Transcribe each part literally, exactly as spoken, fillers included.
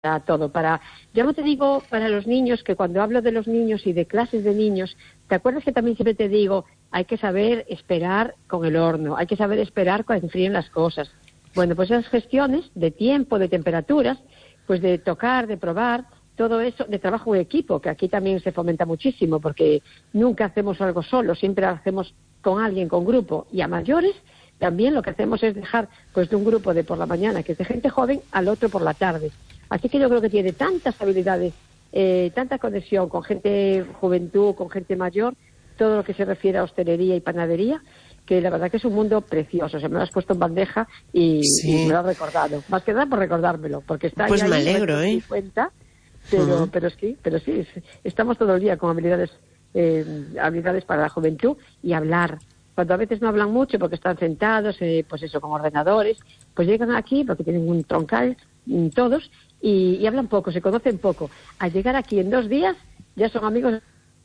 para todo, para, yo no te digo para los niños, que cuando hablo de los niños y de clases de niños, ¿te acuerdas que también siempre te digo, hay que saber esperar con el horno, hay que saber esperar cuando enfríen las cosas? Bueno, pues esas gestiones de tiempo, de temperaturas, pues de tocar, de probar, todo eso, de trabajo en equipo, que aquí también se fomenta muchísimo, porque nunca hacemos algo solo, siempre hacemos con alguien, con grupo, y a mayores también lo que hacemos es dejar pues de un grupo de por la mañana, que es de gente joven, al otro por la tarde. Así que yo creo que tiene tantas habilidades, eh, tanta conexión con gente juventud, con gente mayor, todo lo que se refiere a hostelería y panadería, que la verdad que es un mundo precioso. O sea, me lo has puesto en bandeja y, sí. y me lo has recordado. Más que nada por recordármelo, porque está pues ahí. Pues me alegro, ¿eh? Cuenta, pero, uh-huh. pero sí, pero sí, estamos todo el día con habilidades, eh, habilidades para la juventud y hablar. Cuando a veces no hablan mucho porque están sentados, eh, pues eso, con ordenadores, pues llegan aquí porque tienen un troncal, todos, y, y hablan poco, se conocen poco. Al llegar aquí en dos días, ya son amigos.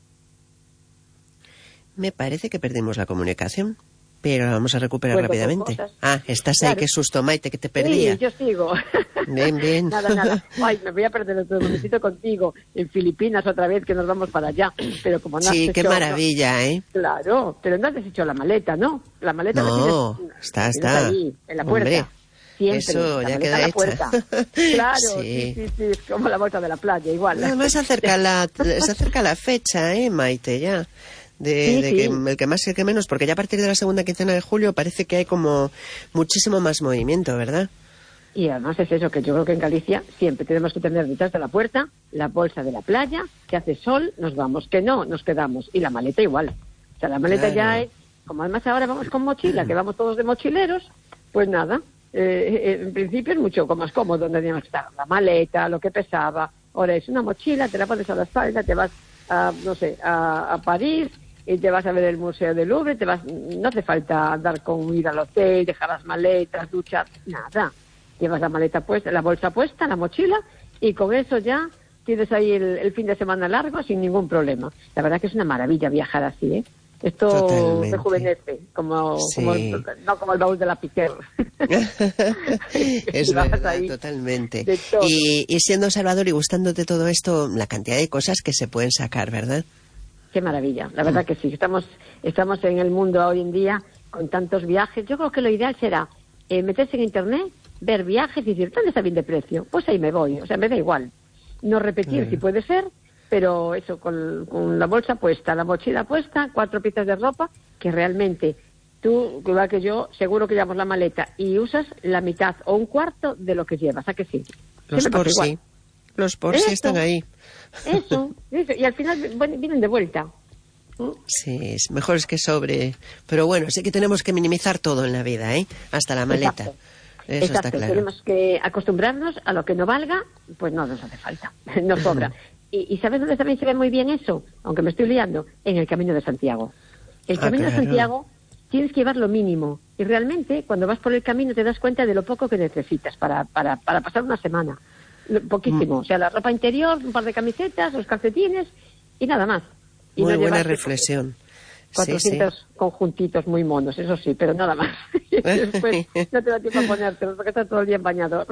Me parece que perdimos la comunicación, pero la vamos a recuperar bueno, rápidamente. Ah, estás claro. ahí, qué susto, Maite, que te perdía. Sí, yo sigo. Bien, bien. Nada, nada. Ay, me voy a perder otro momentito contigo, en Filipinas otra vez, que nos vamos para allá. Pero como no sí, has qué hecho, maravilla, no, ¿eh? Claro, pero no has hecho la maleta, ¿no? La maleta no, la tienes, está, la está. Ahí, en la puerta. Hombre. Siempre, eso la ya queda la hecha. Puerta. Claro, sí. sí, sí, sí, es como la bolsa de la playa, igual. Además se acerca la, se acerca la fecha, ¿eh, Maite? Ya. De, sí, de sí. que el que más y el que menos, porque ya a partir de la segunda quincena de julio parece que hay como muchísimo más movimiento, ¿verdad? Y además es eso, que yo creo que en Galicia siempre tenemos que tener detrás de la puerta la bolsa de la playa, que hace sol, nos vamos, que no, nos quedamos. Y la maleta igual. O sea, la maleta claro. ya es, como además ahora vamos con mochila, que vamos todos de mochileros, pues nada, eh, en principio es mucho más cómodo donde teníamos que estar. La maleta, lo que pesaba, ahora es una mochila, te la pones a la espalda, te vas a, no sé, a, a París, y te vas a ver el Museo del Louvre, te vas, no hace falta andar con ir al hotel, dejar las maletas, duchar, nada. Llevas la maleta puesta, la bolsa puesta, la mochila, y con eso ya tienes ahí el, el fin de semana largo sin ningún problema. La verdad que es una maravilla viajar así, ¿eh? Esto Totalmente. rejuvenece, como, sí. como el, no como el baúl de la Piquer. Es verdad, totalmente. Y, y siendo Salvador y gustándote todo esto, la cantidad de cosas que se pueden sacar, ¿verdad? Qué maravilla, la verdad que sí. Estamos, estamos en el mundo hoy en día con tantos viajes. Yo creo que lo ideal será eh, meterse en internet, ver viajes y decir, ¿dónde está bien de precio? Pues ahí me voy, o sea, me da igual. No repetir uh-huh. si puede ser, pero eso, con, con la bolsa puesta, la mochila puesta, cuatro piezas de ropa, que realmente tú, igual que yo, seguro que llevamos la maleta y usas la mitad o un cuarto de lo que llevas, ¿a que sí? Los por sí. Los por sí están ahí. Eso, eso, y al final bueno, vienen de vuelta. ¿Mm? Sí, es mejor es que sobre. Pero bueno, sí que tenemos que minimizar todo en la vida, ¿eh? Hasta la maleta. Exacto. Eso Exacto. está claro. Tenemos que acostumbrarnos a lo que no valga, pues no nos hace falta, nos sobra. y, ¿Y sabes dónde también se ve muy bien eso? Aunque me estoy liando, en el Camino de Santiago. El Camino ah, claro. de Santiago tienes que llevar lo mínimo. Y realmente, cuando vas por el camino, te das cuenta de lo poco que necesitas para, para, para pasar una semana. Poquísimo, mm. o sea, la ropa interior, un par de camisetas, los calcetines y nada más. Y muy no buena reflexión. cuatrocientos sí, sí. conjuntitos muy monos, eso sí, pero nada más. Después no te da tiempo a ponértelos porque está todo el día en bañador.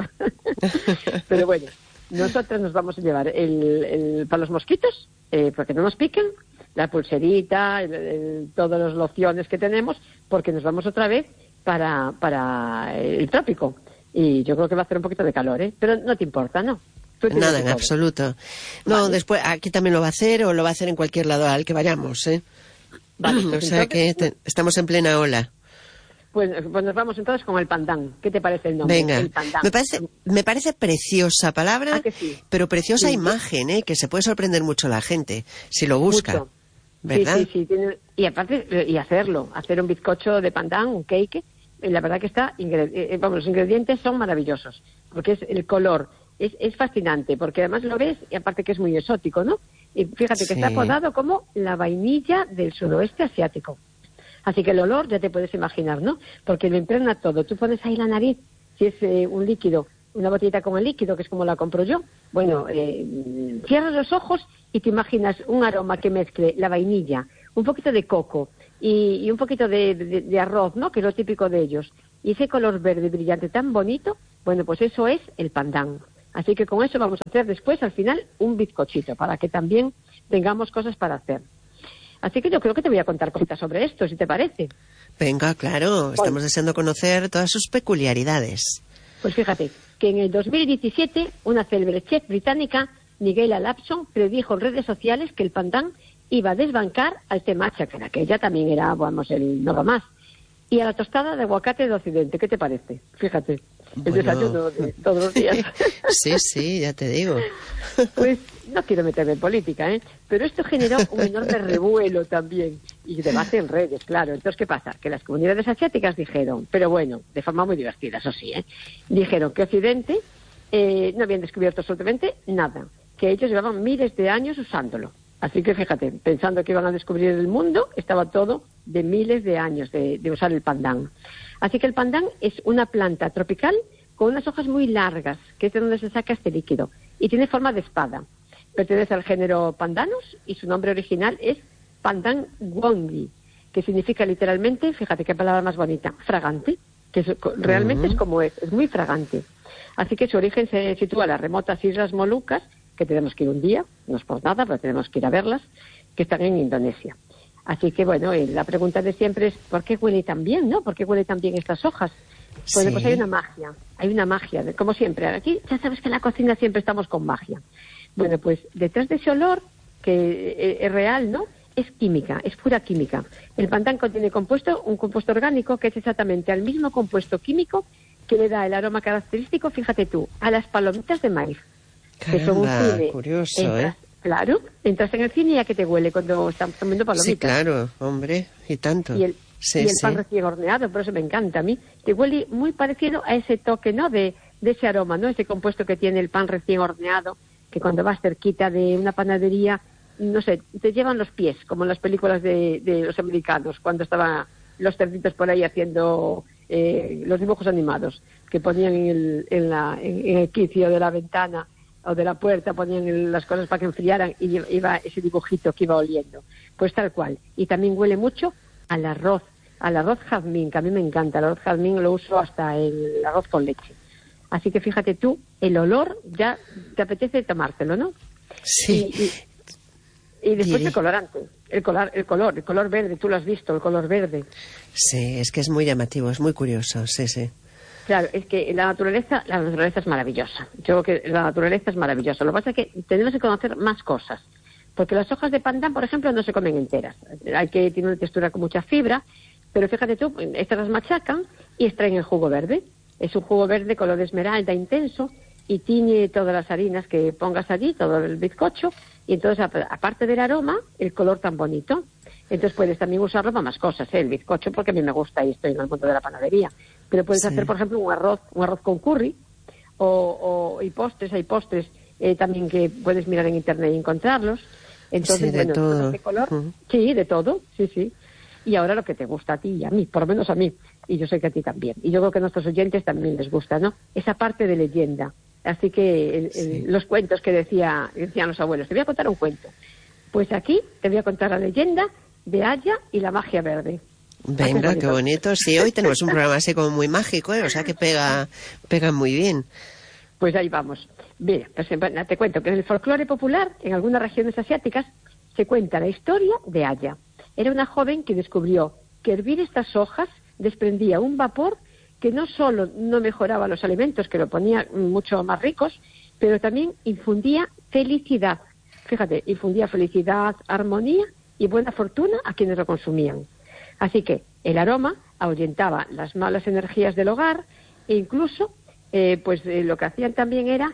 Pero bueno, nosotros nos vamos a llevar el, el para los mosquitos, eh, porque no nos piquen, la pulserita, el, el, todas las lociones que tenemos, porque nos vamos otra vez para, para el trópico. Y yo creo que va a hacer un poquito de calor, ¿eh? Pero no te importa, ¿no? Nada, en absoluto. No, vale. Después aquí también lo va a hacer o lo va a hacer en cualquier lado al que vayamos, ¿eh? Vale, pues o sea entonces, que te, estamos en plena ola. Pues, pues nos vamos entonces con el pandán. ¿Qué te parece el nombre? Venga, el pandán. Me parece, me parece preciosa palabra, ¿Ah, que sí? pero preciosa sí, imagen, ¿eh? Que se puede sorprender mucho la gente si lo busca. Mucho. ¿Verdad? Sí, sí, sí. Tiene, y aparte, y hacerlo, hacer un bizcocho de pandán, un cake. La verdad que está, eh, vamos, los ingredientes son maravillosos, porque es el color, es, es fascinante, porque además lo ves, y aparte que es muy exótico, ¿no? Y fíjate que sí. Está apodado como la vainilla del suroeste asiático. Así que el olor ya te puedes imaginar, ¿no? Porque lo impregna todo. Tú pones ahí la nariz, si es eh, un líquido, una botellita con el líquido, que es como la compro yo, bueno, eh, cierras los ojos y te imaginas un aroma que mezcle la vainilla, un poquito de coco, Y, y un poquito de, de, de arroz, ¿no? Que es lo típico de ellos. Y ese color verde brillante tan bonito, bueno, pues eso es el pandán. Así que con eso vamos a hacer después, al final, un bizcochito, para que también tengamos cosas para hacer. Así que yo creo que te voy a contar cositas sobre esto, si te parece. Venga, claro, estamos deseando conocer todas sus peculiaridades. Pues fíjate, que en el dos mil diecisiete, una célebre chef británica, Nigella Lawson, predijo en redes sociales que el pandán iba a desbancar al té matcha, que en aquella también era, vamos, el no va más, y a la tostada de aguacate de Occidente. ¿Qué te parece? Fíjate, el bueno... desayuno de todos los días. Sí, sí, ya te digo. Pues no quiero meterme en política, ¿eh? Pero esto generó un enorme revuelo también, y debate en redes, claro. Entonces, ¿qué pasa? Que las comunidades asiáticas dijeron, pero bueno, de forma muy divertida, eso sí, ¿eh? Dijeron que Occidente eh, no habían descubierto absolutamente nada, que ellos llevaban miles de años usándolo. Así que fíjate, pensando que iban a descubrir el mundo, estaba todo de miles de años de, de usar el pandán. Así que el pandán es una planta tropical con unas hojas muy largas, que es de donde se saca este líquido, y tiene forma de espada. Pertenece al género Pandanus y su nombre original es Pandan Gwanggi, que significa literalmente, fíjate qué palabra más bonita, fragante, que es, realmente uh-huh. es como es, es muy fragante. Así que su origen se sitúa en las remotas Islas Molucas, que tenemos que ir un día, no es por nada, pero tenemos que ir a verlas, que están en Indonesia. Así que, bueno, eh, la pregunta de siempre es, ¿por qué huele tan bien, no? ¿Por qué huele tan bien estas hojas? Pues, sí. pues hay una magia, hay una magia, como siempre. Aquí ya sabes que en la cocina siempre estamos con magia. Bueno, pues detrás de ese olor, que es real, ¿no?, es química, es pura química. El pandán contiene compuesto, un compuesto orgánico que es exactamente el mismo compuesto químico que le da el aroma característico, fíjate tú, a las palomitas de maíz. Caramba, que son un cine. Curioso, entras, ¿eh? Claro, entras en el cine y ya que te huele cuando estamos comiendo palomitas. Sí, claro, hombre, y tanto. Y el, sí, y el sí. pan recién horneado, por eso me encanta a mí. Te huele muy parecido a ese toque, ¿no?, de, de ese aroma, ¿no?, ese compuesto que tiene el pan recién horneado, que cuando vas cerquita de una panadería, no sé, te llevan los pies, como en las películas de, de los americanos, cuando estaban los cerditos por ahí haciendo eh, los dibujos animados, que ponían en el, en, la, en, en el quicio de la ventana o de la puerta, ponían el, las cosas para que enfriaran y iba ese dibujito que iba oliendo. Pues tal cual. Y también huele mucho al arroz, al arroz jazmín, que a mí me encanta. El arroz jazmín lo uso hasta el arroz con leche. Así que fíjate tú, el olor ya te apetece tomártelo, ¿no? Sí. Y, y, y después sí. el colorante, el color, el color, el color verde, tú lo has visto, el color verde. Sí, es que es muy llamativo, es muy curioso, sí, sí. Claro, es que la naturaleza, la naturaleza es maravillosa. Yo creo que la naturaleza es maravillosa. Lo que pasa es que tenemos que conocer más cosas. Porque las hojas de pandán, por ejemplo, no se comen enteras. Hay que tiene una textura con mucha fibra, pero fíjate tú, estas las machacan y extraen el jugo verde. Es un jugo verde color esmeralda intenso y tiñe todas las harinas que pongas allí, todo el bizcocho, y entonces, aparte del aroma, el color tan bonito. Entonces puedes también usarlo para más cosas, ¿eh? El bizcocho, porque a mí me gusta y estoy en el mundo de la panadería. Pero puedes sí. hacer, por ejemplo, un arroz, un arroz con curry, o, o y postres, hay postres eh, también que puedes mirar en internet y encontrarlos. Entonces, sí, de bueno, todo. ¿de color? Uh-huh. Sí, de todo, sí, sí. Y ahora lo que te gusta a ti y a mí, por lo menos a mí, y yo sé que a ti también. Y yo creo que a nuestros oyentes también les gusta, ¿no? Esa parte de leyenda. Así que el, sí. el, los cuentos que decía, decían los abuelos. Te voy a contar un cuento. Pues aquí te voy a contar la leyenda de Aya y la magia verde. Venga, bonito. Qué bonito. Sí, hoy tenemos un programa así como muy mágico, ¿eh? O sea que pega, pega muy bien. Pues ahí vamos. Mira, pues, te cuento que en el folclore popular, en algunas regiones asiáticas, se cuenta la historia de Aya. Era una joven que descubrió que hervir estas hojas desprendía un vapor que no solo no mejoraba los alimentos, que lo ponía mucho más ricos, pero también infundía felicidad. Fíjate, infundía felicidad, armonía y buena fortuna a quienes lo consumían. Así que el aroma ahuyentaba las malas energías del hogar e incluso eh, pues eh, lo que hacían también era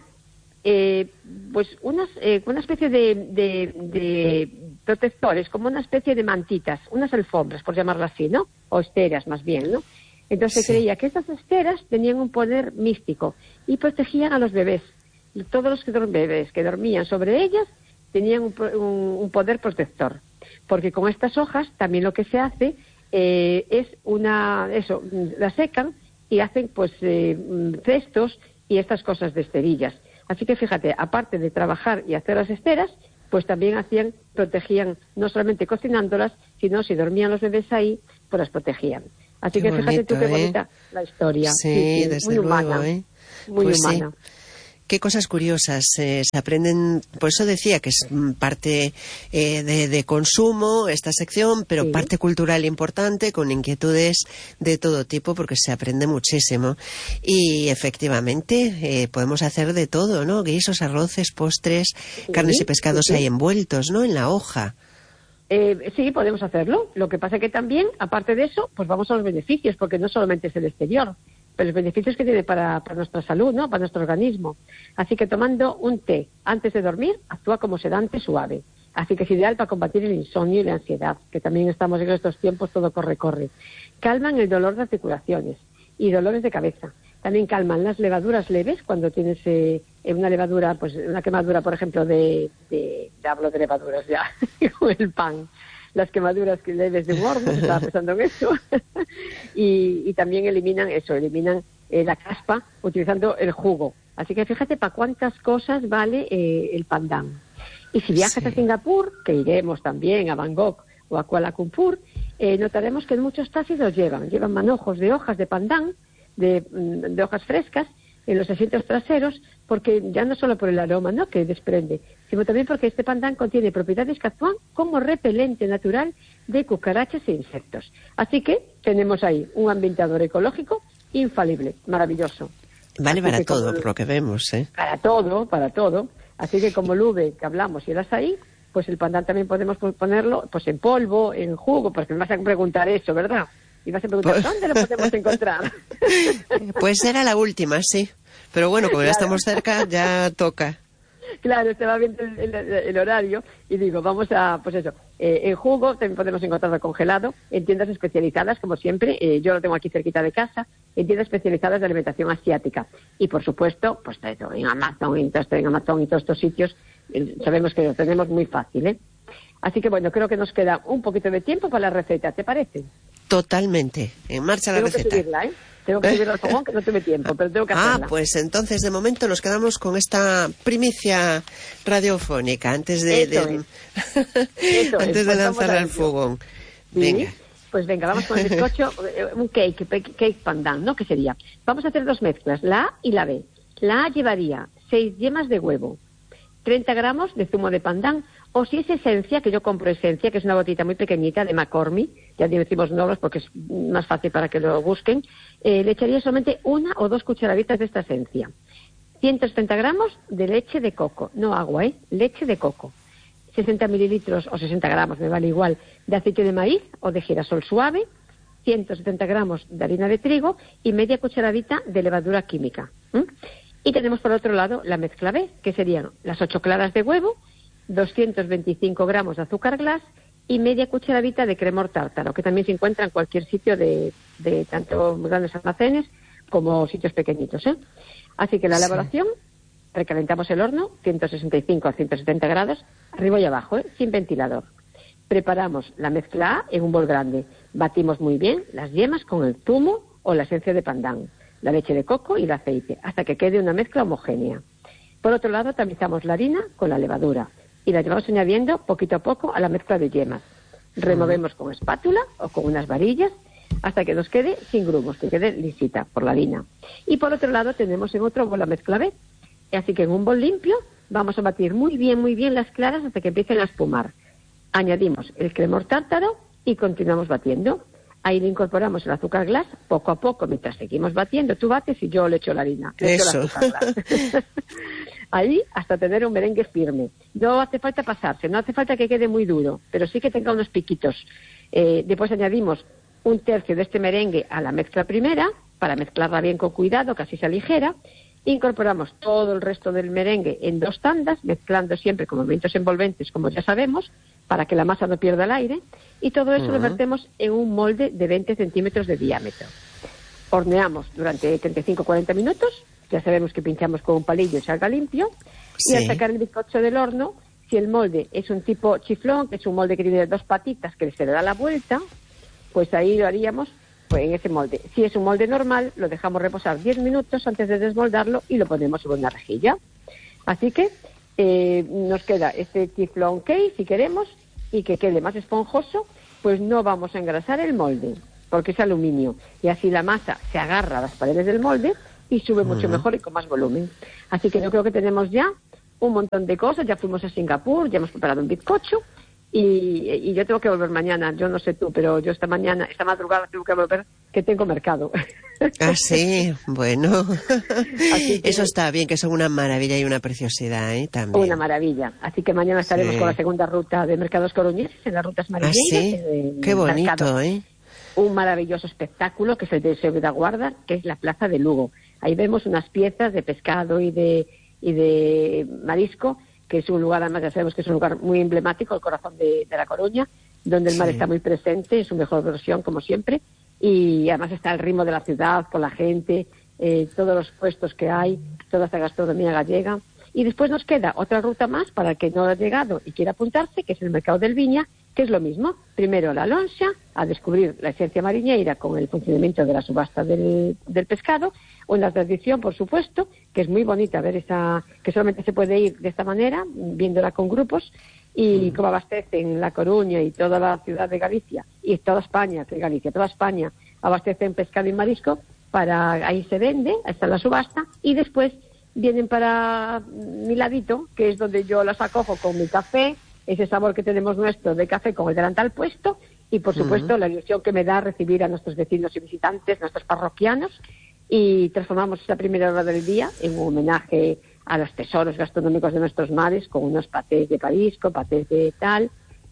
eh, pues unas, eh, una especie de, de, de protectores, como una especie de mantitas, unas alfombras, por llamarlo así, ¿no? O esteras más bien, ¿no? Entonces sí. se creía que estas esteras tenían un poder místico y protegían a los bebés. Y todos los que bebés que dormían sobre ellas tenían un, un, un poder protector. Porque con estas hojas también lo que se hace eh, es una, eso, las secan y hacen pues eh, cestos y estas cosas de esterillas. Así que fíjate, aparte de trabajar y hacer las esteras, pues también hacían, protegían, no solamente cocinándolas, sino si dormían los bebés ahí, pues las protegían. Así qué que fíjate bonito, tú qué bonita ¿eh? La historia. Sí, sí, sí desde muy luego, humana, ¿eh? muy pues humana. Sí. qué cosas curiosas eh, se aprenden. Por eso decía que es parte eh, de, de consumo esta sección, pero sí, parte cultural importante, con inquietudes de todo tipo, porque se aprende muchísimo. Y efectivamente eh, podemos hacer de todo, ¿no? Guisos, arroces, postres, sí, carnes y pescados sí, sí. ahí envueltos, ¿no? En la hoja. Eh, sí, podemos hacerlo. Lo que pasa es que también, aparte de eso, pues vamos a los beneficios, porque no solamente es el exterior, pero los beneficios que tiene para, para nuestra salud, ¿no? Para nuestro organismo. Así que tomando un té antes de dormir, actúa como sedante suave. Así que es ideal para combatir el insomnio y la ansiedad, que también estamos en estos tiempos, todo corre-corre. Calman el dolor de articulaciones y dolores de cabeza. También calman las levaduras leves, cuando tienes eh, una levadura, pues una quemadura, por ejemplo, de, de ya hablo de levaduras ya, con el pan. Las quemaduras que leves de un horno, estaba pensando en eso. y, y también eliminan eso, eliminan eh, la caspa utilizando el jugo. Así que fíjate para cuántas cosas vale eh, el pandan. Y si viajas sí. a Singapur, que iremos también a Bangkok o a Kuala Lumpur, eh, notaremos que en muchos taxis los llevan. Llevan manojos de hojas de pandan, de, de hojas frescas, en los asientos traseros, porque ya no solo por el aroma, ¿no?, que desprende, sino también porque este pandan contiene propiedades que actúan como repelente natural de cucarachas e insectos. Así que tenemos ahí un ambientador ecológico infalible, maravilloso. Vale para todo, como, por lo que vemos, ¿eh? Para todo, para todo. Así que como el ube que hablamos y el azaí, pues el pandan también podemos ponerlo pues en polvo, en jugo, porque me vas a preguntar eso, ¿verdad? Y vas a preguntar, pues... ¿dónde lo podemos encontrar? Pues era la última, sí. Pero bueno, como claro. ya estamos cerca, ya toca. Claro, se va viendo el, el, el horario y digo, vamos a, pues eso, eh, en jugo también podemos encontrarlo congelado, en tiendas especializadas, como siempre, eh, yo lo tengo aquí cerquita de casa, en tiendas especializadas de alimentación asiática. Y por supuesto, pues eso, en Amazon, en, en Amazon y todos estos sitios, eh, sabemos que lo tenemos muy fácil, ¿eh? Así que bueno, creo que nos queda un poquito de tiempo para la receta, ¿te parece? Totalmente. En marcha la tengo receta. Que subirla, ¿eh? Tengo que subirla al fogón, que no tuve tiempo, pero tengo que hacerla. Ah, pues entonces de momento nos quedamos con esta primicia radiofónica antes de, Eso de... Eso antes es. de lanzarla al fogón. ¿Sí? Venga. Pues venga, vamos con el bizcocho, un cake, cake pandan, ¿no? ¿Qué sería? Vamos a hacer dos mezclas, la A y la B. La A llevaría seis yemas de huevo, treinta gramos de zumo de pandan, o si es esencia, que yo compro esencia, que es una gotita muy pequeñita de McCormick, ya decimos nombres porque es más fácil para que lo busquen, eh, le echaría solamente una o dos cucharaditas de esta esencia. ciento setenta gramos de leche de coco, no agua, ¿eh? Leche de coco. sesenta mililitros o sesenta gramos, me vale igual, de aceite de maíz o de girasol suave, ciento setenta gramos de harina de trigo y media cucharadita de levadura química. ¿Mm? Y tenemos por otro lado la mezcla B, que serían las ocho claras de huevo, doscientos veinticinco gramos de azúcar glass y media cucharadita de cremor tártaro, que también se encuentra en cualquier sitio de, de tanto grandes almacenes como sitios pequeñitos, ¿eh? Así que la elaboración, sí. Recalentamos el horno, ciento sesenta y cinco a ciento setenta grados, arriba y abajo, ¿eh? Sin ventilador. Preparamos la mezcla A en un bol grande. Batimos muy bien las yemas con el zumo o la esencia de pandan, la leche de coco y el aceite, hasta que quede una mezcla homogénea. Por otro lado, tamizamos la harina con la levadura y la llevamos añadiendo poquito a poco a la mezcla de yemas. Removemos con espátula o con unas varillas hasta que nos quede sin grumos, que quede lisita por la harina. Y por otro lado tenemos en otro bol la mezcla B. Así que en un bol limpio vamos a batir muy bien, muy bien las claras hasta que empiecen a espumar. Añadimos el cremor tártaro y continuamos batiendo. Ahí le incorporamos el azúcar glass poco a poco mientras seguimos batiendo. Tú bates y yo le echo la harina. Le echo el azúcar glass. Ahí hasta tener un merengue firme. No hace falta pasarse, no hace falta que quede muy duro, pero sí que tenga unos piquitos. Eh, después añadimos un tercio de este merengue a la mezcla primera, para mezclarla bien con cuidado, que así se aligera. Incorporamos todo el resto del merengue en dos tandas, mezclando siempre con movimientos envolventes, como ya sabemos, para que la masa no pierda el aire. Y todo eso uh-huh. lo vertemos en un molde de veinte centímetros de diámetro. Horneamos durante treinta y cinco a cuarenta minutos. Ya sabemos que pinchamos con un palillo y salga limpio. Sí. Y al sacar el bizcocho del horno, si el molde es un tipo chiflón, que es un molde que tiene dos patitas que se le da la vuelta, pues ahí lo haríamos pues, en ese molde. Si es un molde normal, lo dejamos reposar diez minutos antes de desmoldarlo y lo ponemos en una rejilla. Así que eh, nos queda este chiflón cake, si queremos, y que quede más esponjoso, pues no vamos a engrasar el molde, porque es aluminio. Y así la masa se agarra a las paredes del molde y sube mucho Uh-huh. mejor y con más volumen. Así que yo creo que tenemos ya un montón de cosas. Ya fuimos a Singapur, ya hemos preparado un bizcocho y, y yo tengo que volver mañana. Yo no sé tú, pero yo esta mañana, esta madrugada tengo que volver, que tengo mercado. Ah, sí, bueno. Así que, eso está bien, que son una maravilla y una preciosidad, ¿eh? También. Una maravilla. Así que mañana estaremos Sí. con la segunda ruta de Mercados Coruñeses, en las rutas Ah, mariñeiras. sí, en qué bonito, mercado. ¿eh? Un maravilloso espectáculo que es el de Seguridad Guarda, que es la Plaza de Lugo. Ahí vemos unas piezas de pescado y de y de marisco, que es un lugar, además ya sabemos que es un lugar muy emblemático, el corazón de, de La Coruña, donde el mar Sí. está muy presente, en su mejor versión, como siempre, y además está el ritmo de la ciudad, con la gente, eh, todos los puestos que hay, toda esta gastronomía gallega. Y después nos queda otra ruta más para el que no ha llegado y quiera apuntarse, que es el Mercado del Viña, que es lo mismo. Primero la lonxa, a descubrir la esencia mariñeira con el funcionamiento de la subasta del, del pescado, o en la tradición, por supuesto, que es muy bonita ver esa, que solamente se puede ir de esta manera, viéndola con grupos, y cómo abastecen La Coruña y toda la ciudad de Galicia, y toda España, que Galicia, toda España, abastecen pescado y marisco, para ahí se vende, está la subasta, y después vienen para mi ladito, que es donde yo las acojo con mi café, ese sabor que tenemos nuestro de café con el delantal puesto, y por supuesto uh-huh. la ilusión que me da recibir a nuestros vecinos y visitantes, nuestros parroquianos, y transformamos esa primera hora del día en un homenaje a los tesoros gastronómicos de nuestros mares, con unos patés de marisco, patés de tal,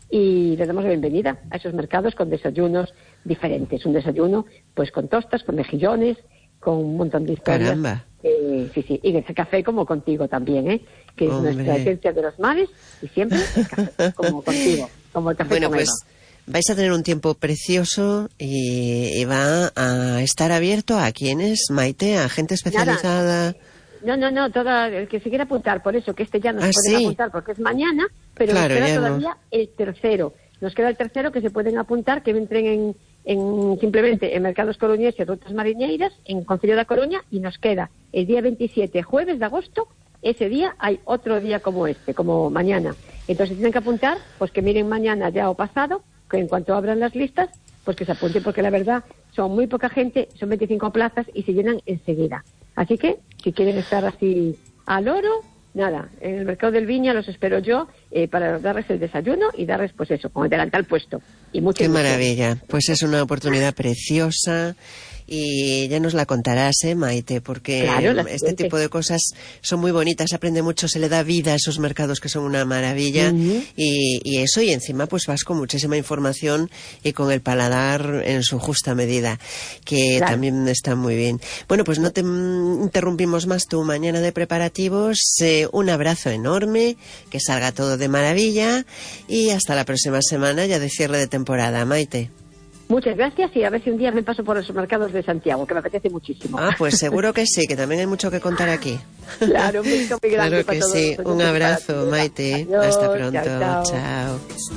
y le damos la bienvenida a esos mercados con desayunos diferentes, un desayuno pues con tostas, con mejillones, con un montón de historias. Caramba. Eh, sí, sí, y ese café como contigo también, ¿eh? Que es Hombre. nuestra esencia de los mares, y siempre el café, como contigo, como el café bueno, con pues Eva. Vais a tener un tiempo precioso y, y va a estar abierto a quienes, Maite, a gente especializada. Nada. No, no, no, toda, el que se quiera apuntar, por eso que este ya no se ¿Ah, pueden sí? apuntar porque es mañana, pero claro, nos queda ya todavía no. el tercero. Nos queda el tercero que se pueden apuntar, que entren en, en simplemente en Mercados Coruñeses, Rutas Mariñeiras, en Concello da Coruña, y nos queda el día veintisiete, jueves de agosto. Ese día hay otro día como este, como mañana. Entonces tienen que apuntar, pues que miren mañana ya o pasado, que en cuanto abran las listas, pues que se apunten, porque la verdad son muy poca gente, son veinticinco plazas y se llenan enseguida. Así que, si quieren estar así al oro, nada, en el Mercado del Viña los espero yo eh, para darles el desayuno y darles, pues eso, con el delantal puesto. Y mucho Qué gusto. maravilla, pues es una oportunidad preciosa. Y ya nos la contarás, ¿eh, Maite? Porque claro, este tipo de cosas son muy bonitas, se aprende mucho, se le da vida a esos mercados que son una maravilla. Uh-huh. y, y eso, y encima pues vas con muchísima información y con el paladar en su justa medida, que claro. también está muy bien. Bueno, pues no te interrumpimos más tu mañana de preparativos. Eh, un abrazo enorme, que salga todo de maravilla y hasta la próxima semana ya de cierre de temporada, Maite. Muchas gracias y a ver si un día me paso por los mercados de Santiago, que me apetece muchísimo. Ah, pues seguro que sí, que también hay mucho que contar aquí. Claro, un beso muy grande claro para que todos. sí, un abrazo, Maite. Adiós, hasta pronto, chao. chao. chao.